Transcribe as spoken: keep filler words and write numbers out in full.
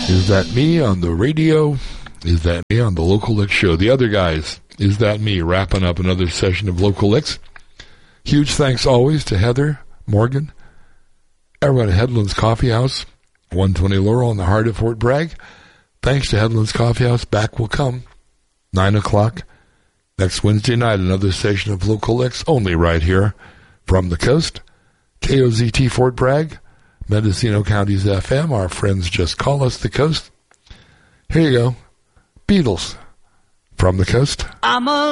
Is that me on the radio? Is that me on the Local Licks show? The other guys, is that me wrapping up another session of Local Licks? Huge thanks always to Heather, Morgan, everyone at Headlands Coffee House, one twenty Laurel in the heart of Fort Bragg. Thanks to Headlands Coffee House. Back will come, nine o'clock. Next Wednesday night, another session of Local Licks, only right here from the coast. K O Z T Fort Bragg, Mendocino County's F M. Our friends just call us the coast. Here you go. Beatles from the coast. I'm a